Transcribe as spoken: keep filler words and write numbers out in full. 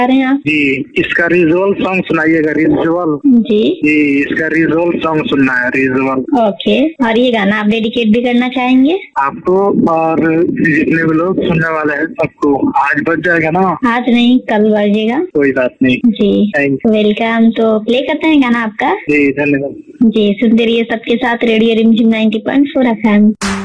आ रहे हैं आप? जी, इसका रिजोल सॉन्ग सुनाइएगा। रिजोल जी जी, इसका रिजोल सॉन्ग सुनना है। रिजोल। ओके। और ये गाना आप डेडिकेट भी करना चाहेंगे? आपको और जितने भी लोग सुनने वाले हैं सबको। आज बज जाएगा ना? आज नहीं, कल बजेगा। कोई बात नहीं। जी थैंक वेलकम। तो प्ले करते हैं गाना आपका। जी, धन्यवाद। जी सुनते रहिए सबके साथ रेडियो रिमझिम ninety point four F M.